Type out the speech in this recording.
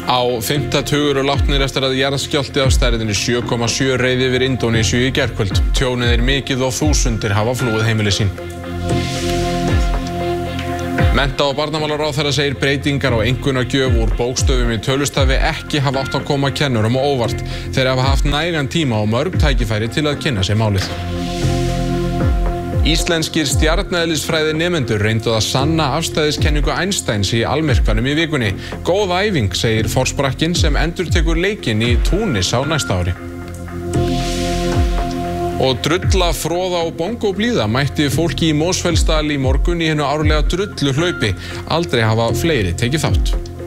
Á 5. tugur látnir eftir að jarðskjálfti af stærðinni 7,7 reið yfir Indónesíu í gærkvöld. Tjónið er mikið og þúsundir hafa flúið heimili sín. Mennta- og barnamálaráðherra segir breytingar á einkunnagjöf úr bókstöfum í tölustafi ekki hafa átt að koma kennurum á óvart. Þeir hafa haft nægan tíma og mörg tækifæri til að kynna sér málið. Íslenskir stjarneðlisfræði nemendur reyndu að sanna afstæðiskenningu Einsteins í almyrkvanum í vikunni. Góð æfing, segir forsprakkinn sem endurtekur leikinn í Túnis á næsta ári. Og drulla, froða og bongóblíða mætti fólki í Mosfellsdal í morgun í hinu árlega drulluhlaupi. Aldrei hafa fleiri tekið þátt.